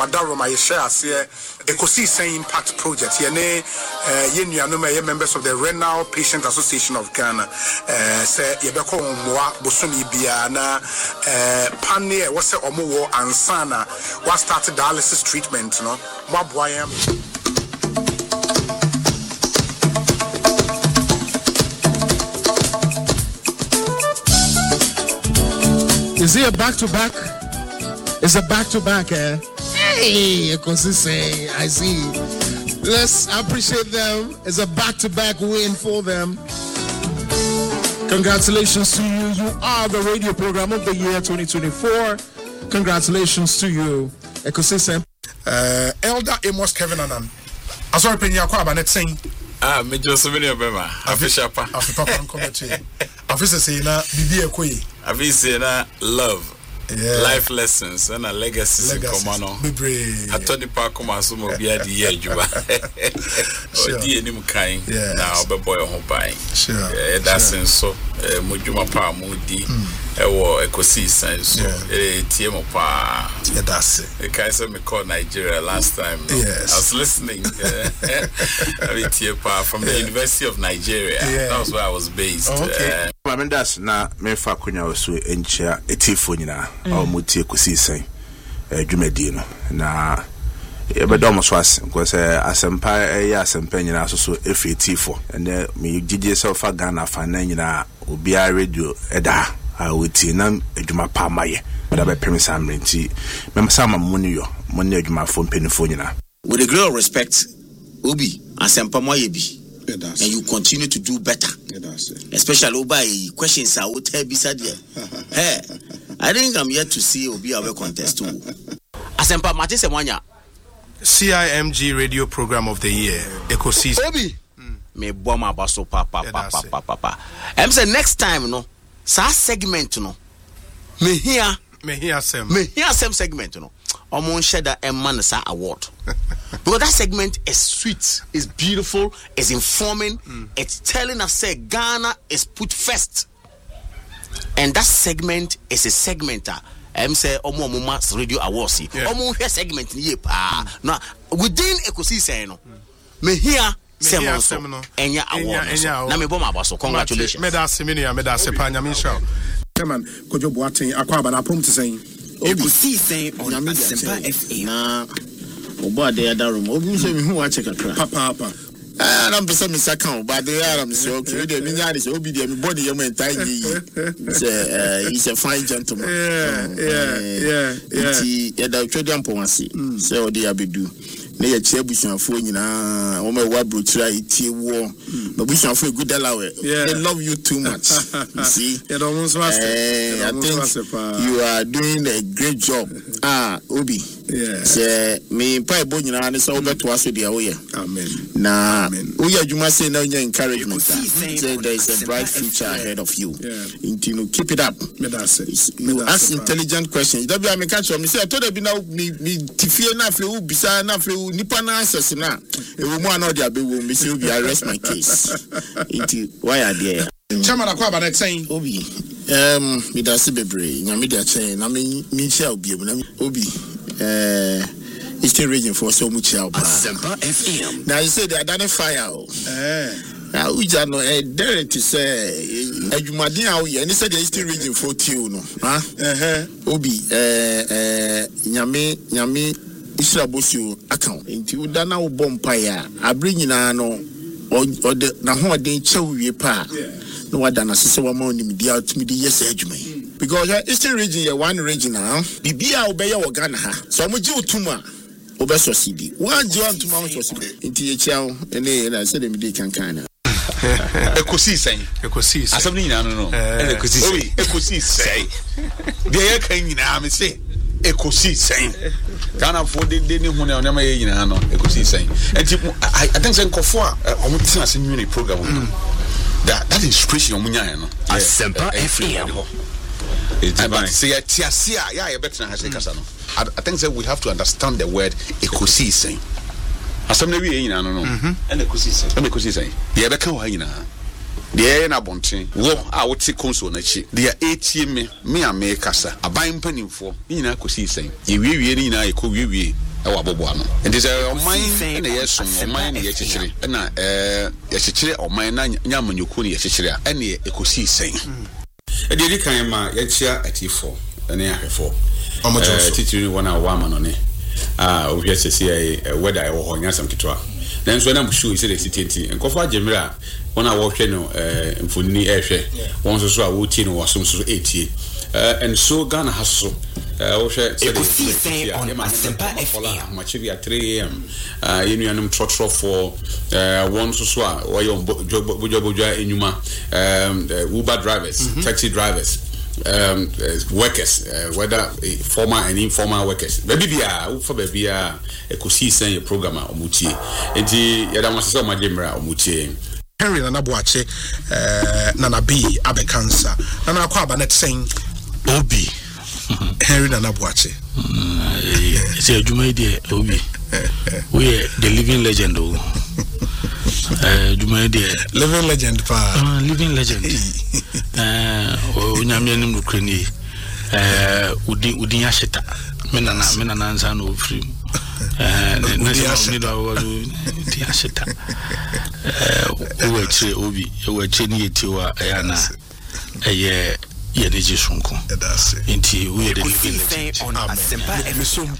Madaroma share say Ecosystem Impact Project. Yene Yenuanuma members of the Renal Patient Association of Ghana. Say Yebeko Mwa Bosumi Biana Pane wase Omo Ansana what started dialysis treatment, no? Mabwayam. Is it a back-to-back? It's a back-to-back, eh? Hey, Ecosystem, I see. Let's appreciate them. It's a back-to-back win for them. Congratulations to you. You are the radio program of the year 2024. Congratulations to you, Ecosystem. Elder Amos Kevin Anan. Asori Penya kwa ba net sing. Me Joseph Obema. Official pa. Official pa committee. Official say na bibi ekoyi. Official na love. Yeah. Life lessons and a legacy in common. I told the park come some of the year Juba. Dear Nimukai now, but boy, hoping. Sure. That's in so Mujuma Pa Moody, a Ecosystem, so a TM Pa. That's it. The Kaiser me called Nigeria last time. Yes. I was listening. From the University of Nigeria. That was where I was based. Okay. That's na me fa kunya osu enchia etifo nyina o muti Ecosystem dwumadi no na ebedo so as because asempa asempa nyina so efi etifo and me gigi so fa Ghana fa na nyina obi a radio eda a woti na adwuma pa maye but be permisa mrenti me sama munyo munne adwuma fo mpenifo nyina with a great respect obi asempa moye bi and you continue to do better. Especially by questions I would tell beside here. Hey, I think I'm here to see Obi Awe contest too. Asempa Mate Semwanya. CIMG Radio Program of the Year, Ecosystem. Obi. Me boma baso papa. Say next time no, sa segment no. Me here some segment no. Omon sheda Emanasa award. Because that segment is sweet, is beautiful, is informing, it's telling us say Ghana is put first. And that segment is a segmenter. Say Omo Mass Radio Awards. Omo here segment now within Ecosystem no. Me here Semono Enya award. Na me boma baso. Congratulations. Medase pa nyamisha. Chairman Kojo Boateng akwaba na prom to say Ecosystem on Asempa FM. Na obo de other room. Obi say me hu wa check akra. Papa. I'm person me second, but they are say okay. They me nyadi say obi de me body your entire say he's a fine gentleman. Yeah. Da twede amponwase. Say odi abedu. Na ye chia busuafo nyina o me wa brochira itie wo ma busuafo good alawe they love you too much you see I think you are doing a great job Obi say me pa ebo nyina ne so beto aso dia wo ye amen na wo ye adwuma say na nya encouragement say there is a bright future ahead of you you keep it up you ask intelligent questions that be I make sure me say I told you now me tifie na afle wo bisa na afle nipa na access na e wo mu ana dia be wo me say Obi arrest my case into why are there Chairman akwaba na saying Obi me da se bebre nya me dia chen na me share Obi na Obi Eastern region for so much help Asempa FM now you say they identify now we just know there to say adwumaden a wo ye ni say the Eastern region for tiu no Obi nyame Israbosu account nti uda na wo bompa ya abre nyina no ode na ho ode chewie pa no wada na sese wa ma onim dia otumi di yes adwuma because Eastern region ya one region now bibia obeye wo Ghana ha so mo ji utuma obeso cd one ji utuma wo so nti ye chiao ene na se dem di kankan na Ecosystem asabni nyina no Ecosystem dia ya kan nyina me say Ecosystem Ghana for the day hu na onama ye nyina no Ecosystem and I think say nkofo a omutina se new program that inspiration omunya no Asempa FM but say tiasia ya better na kasa no I think say we have to understand the word Ecosystem asem na wi ye nyina no and Ecosystem ye be kan wa nyina de na bonten wo a wote konso na chi de ATM me a me kasa aban panimfo nyina Ecosystem ye wiewie ni nyina ye ko wiewie ɛwɔ aboboa no nti sɛ ɔman na yɛsom ɔman na yɛkyekyere ɛna yɛkyekyere ɔman na nyamanyoko ne yɛkyekyere a ɛne ɛkɔsii sɛn ɛde di kan ma yɛkyia atifo ɛne ahwefo titiri wɔn a wɔama no ne ohwɛ sɛsi weather ɛwɔ hɔ nyasam ketwa nanso na mhwe sɛ resitenti nkɔfa agyemre a wɔn a wɔhwɛ no mfonni ɛhwɛ wɔn nso so a wɔtie no wɔsom so etie and so Ghana has so wɔhwɛ sɛ Asempa FM machivi at 3 am yenuanum trotro for wɔn nso so a wɔyɛ bojobojwa enyuma Uber drivers taxi drivers workers whether formal and informal workers baby bia for baby ekosi sen your program omutie enti yada masese omademra omutie Henry Nana Boache Nana B abekansa Nana kwa banet sen Obi Henry Nana Boache say adwuma dey Obi we the living legend adwuma dey living legend pa living legend onyame nim no krani udin aheta me nana nsa no ofrim nasa do udin aheta Obi ni etiwa yana eye yeneji sunko enti we the living legend on Asempa FM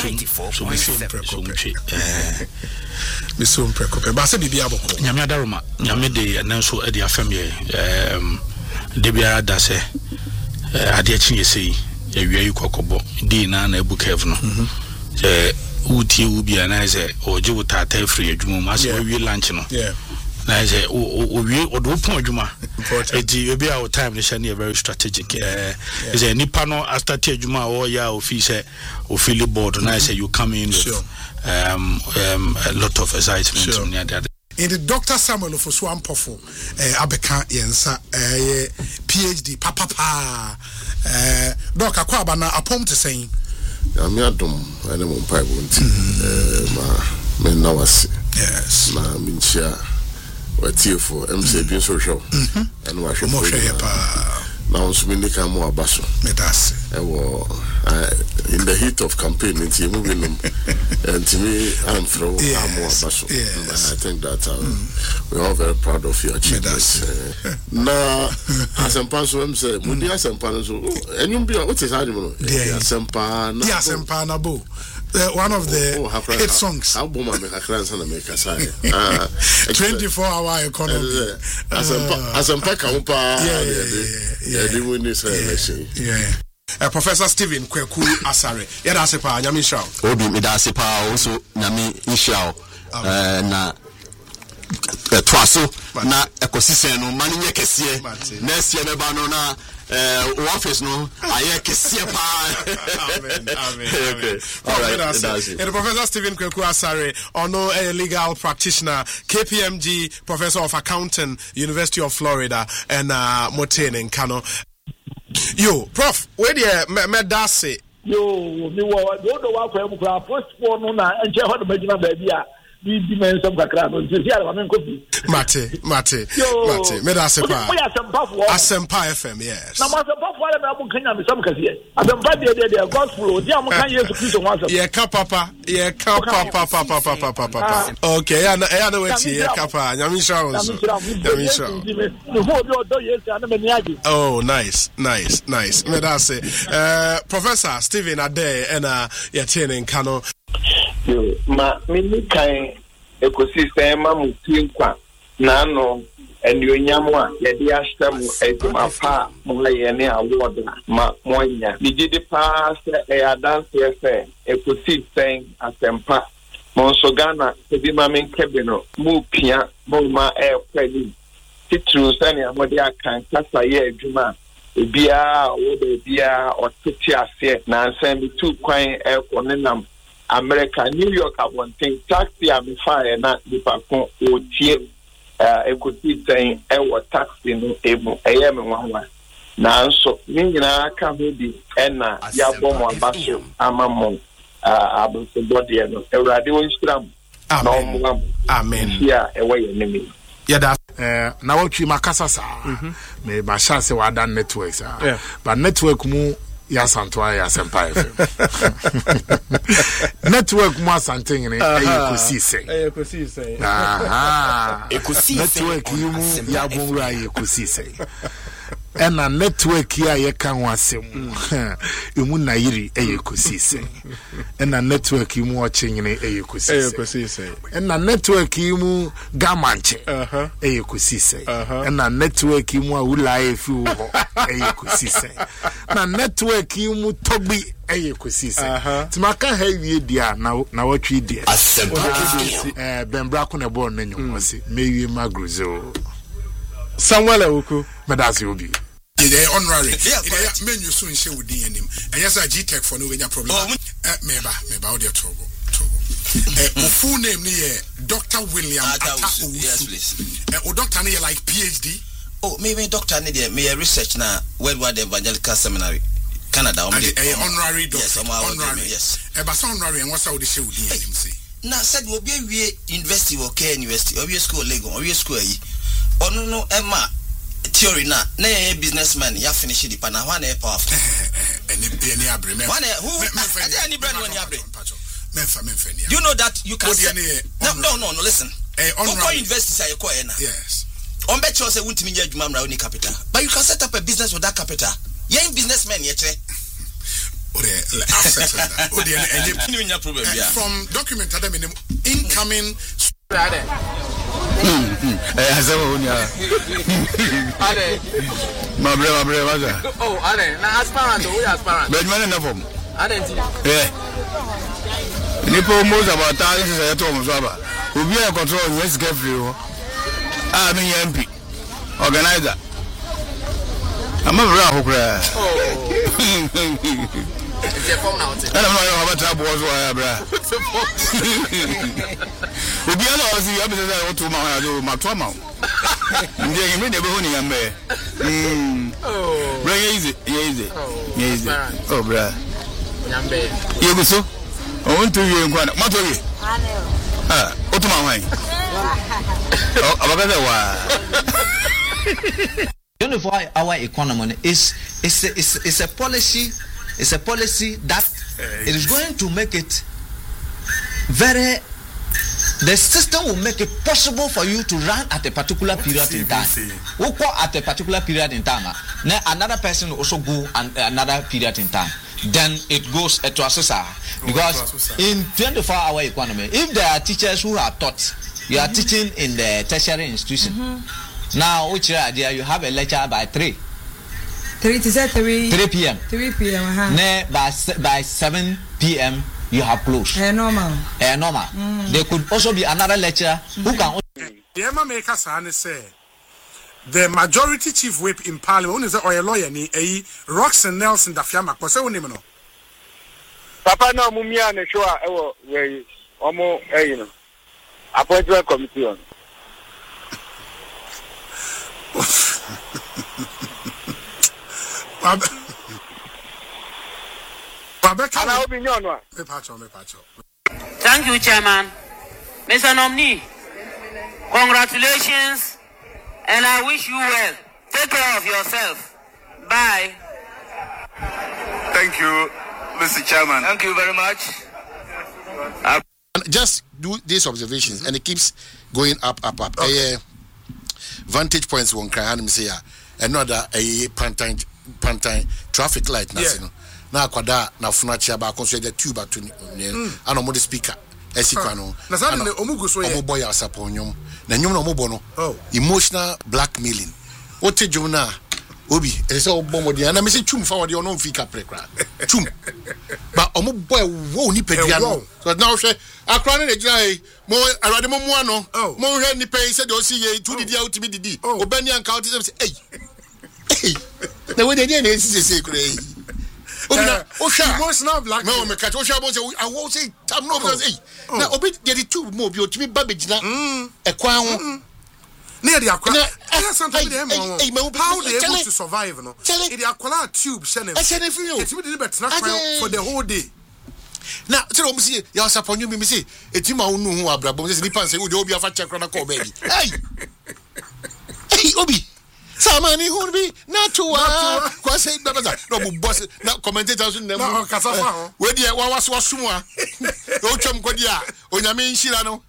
94.3 ba se bibia boko nyame adaroma nyame de nanso e de afam ye de bia da se ade achi yesei ewia yi kokobo di na ebuka ev no uti ubia na ze oje wutata free adwuma ma se wi lunch no na ze owie odopon adwuma eti obi a time ne share very strategic is a nipa no after te adwuma o ya office ofili board na say you come in with a lot of excitement near that in the Dr. Samuel of Swampofo abeka yensa PhD papa doc akwaba na apom te sen ami adom ene mo pai bonti ma me na wase yes na minchia watiefo MC bin so show and wa show na ons me nika mo abaso medase ewo in the heat of campaign nti mu binum and me I'm throw amo abaso I think that we are very proud of your achievements na Asempa so em say mu dia Asempa so enyum bia what is adimo Asempa na Asempa na bo one of the hit songs. Album make a class and make a sign. 24-hour economy. Asempa Kampa. Yeah. Win this election. Yeah. Professor Stephen Kweku Asare. Yada sepa nyami shao. Obi mi da sepa also nyami ishao. Na twaso na ekosisen no mani nye kese. Next year ba no na office no aye kese pa. Amen. All right. And Professor Stephen Kweku Asare, ono a legal practitioner, KPMG Professor of Accounting, University of Florida, and Motene in Kano. Yo, Prof, where the medase? Yo, me wa do do wa kwa first one na enche ho do magina baby a bi men some kakra no se sia ma kopi mate medase pa Asempa FM yes na Asempa fo ala me abu kanya me some kase Asempa de gospel di am kan Yesu Kristo wa ye ka papa okay ya na wechi ye ka pa nyami shawons oh nice medase Professor Stephen Ade and Yatene Kano ma mini kan ecosystem ma mutie kwa na no enyonyam a ye de ahyem eduma pa mo ye ne award ma monya digidi pa se adance fe ecosystem Asempa monso Ghana ebi ma men kebe no mu pia mo ma kwani titru sani amode akan kasa ye eduma ebia wo de bia otete ase na ansem bi tu kwan ekonenam America, New York, I want thing taxi I'm fire na dipakon otie ekuti saying taxi no ebo ayem nwa na nso ni nyina aka ho bi na ya bom abaso amamon abose body no Ewurade won stram na omwa amen ya ewe ye nemi yada na watwi makasa sa me ba chance wa dan network sa but network mu Yasantoa Yasempa FM. Network mo asante ngene ekosi sei. Ekosi sei. Network yimu yabonra ekosi sei. Ena network ya yeka ho asem. Emu na yiri ekosi sei. Ena network yimu ochenyene ekosi sei. Ena network yimu gamanche. Ekosi sei. Ena network yimu awula efi ho ekosi sei. Na network yimu tobi ekosi sei. Timaka heavy dia na watwi dia. Bembra ko na ball na nyomose. Mewie magruzo. Samuel Ewuku medasi obi. The honorary. Menu soon share with the name. And yes, I G-Tech for no problem. Meba audio trouble. Full name near Dr. William Ata. Yes, please. Doctor near like PhD. Oh, maybe Doctor near me research now. Worldwide Evangelical Seminary, Canada. Honorary doctor. Yes, honorary. Yes. Honorary and what's how the show the name say? Now said we'll be university or care university or school Lego or school. Oh no, Emma. Theory na businessman ya finish the pana one powerful any abre me one who any brand when you abre me you know that you can no listen on invest say na yes on bet you say won't me adwuma mra oni capital but you can set up a business with that capital you businessman ye kire any problem from document adam incoming Mabre, waza. Oh, na aspirant, we aspirant. Benjamin na form. Nipo moza ba ta se ya to mo so ba. Obi e control yes get free ho. Me MP. Organizer. Ama bra hokra. It's a form now. I don't know how to boss wa bra. Obi ala o si ya be say o to ma do ma to ma. Ndiye me de be ho ni ya me. Bra easy. Oh bra. Nyambe. Yego so. O want to you nkwa na. Ma to ye. O to ma hwan. Abaga wa. 24-hour economy is a policy. It's a policy that it is going to make it the system will make it possible for you to run at a particular period in time. We'll go at a particular period in time. Then another person will also go another period in time. Then it goes to assessor. Because in 24-hour economy, if there are teachers who are taught, you are teaching in the tertiary institution. Now, which idea you have a lecture by 3 p.m. 3 p.m. By 7 p.m. you have closed. Normal. There could also be another lecturer who can. The Emma Maker Sane say the majority chief whip in Parliament is a lawyer ni Roxanne Nelson Dafiama. What's her name? Papa no mumia ne show ewo we omo no appointment committee on. Thank you, Chairman. Mr. Nomni, congratulations, and I wish you well. Take care of yourself. Bye. Thank you, Mr. Chairman. Thank you very much. Just do these observations, and it keeps going up. Okay. Vantage points won't cry and say another Pantine traffic light na kwada na funachi aba konso de tube atuni ana mo de speaker esikwa no na sa ne omuguso ye omoboy asaponyum na nyum na omobo no emotional blackmailing otejum na obi ese obomodi na me se chum fa wode ono mfika prekra chum ba omoboy wo ni pedua no so na hwe akra ne gina mo arade mo mu ano mo hwe ni pay se de o si ye tu didi out mi didi obani anka o ti say hey na we dey na esi kure emotional black no me catch Osha bon say I won't say tam no because na obi get the tube mo bi o timi ba begina e kwan ho na dey akwa something dey mo how they able to survive no e dey akwa tube shene it be dey better for the whole day. Now, tell me, see, you are supposed to be missing. It's him who Abraham says, Nipan say, would you be a fat check on a call, baby? Hey, Obi, Samani Hunbi, not to what say no boss, not commentators never Casafa. Where the one was Suma, Ocham Kodia, Onyamin Shirano.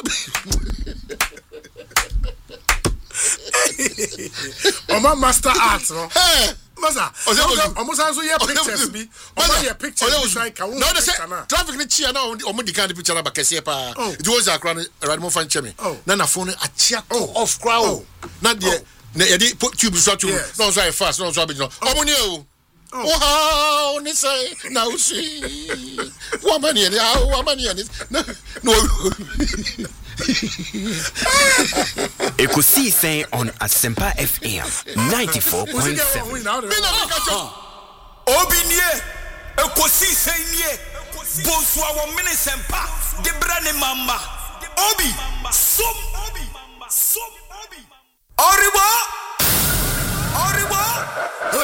Oma master arts, no? Maza, almost as we have pictures. Be your pictures. No, the traffic in Chia now, or Modican picture about Casepa. It was a crown, Radmo Fanchemi. Nana phone a chia off crowd. Not yet. Put tubes shot to no so fast, no so big. Oh, wow, say now see. Woman here, woman here. No. Ekosi say on Asempa FM 94.7. Obinie, Ekosi say nie. Bonsoir wa mini sempa, de brane mamba. Obi, som. Oribo.